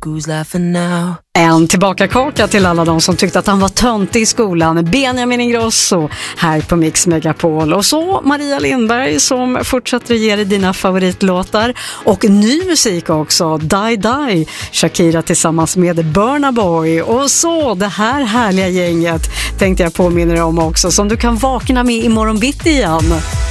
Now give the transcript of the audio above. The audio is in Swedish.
who's laughing now. En tillbakakaka till alla de som tyckte att han var töntig i skolan. Benjamin Ingrosso här på Mix Megapol. Och så Maria Lindberg som fortsätter ge dig dina favoritlåtar. Och ny musik också, Die Die, Shakira tillsammans med Burna Boy. Och så det här härliga gänget tänkte jag påminna dig om också, som du kan vakna med imorgon bitti igen.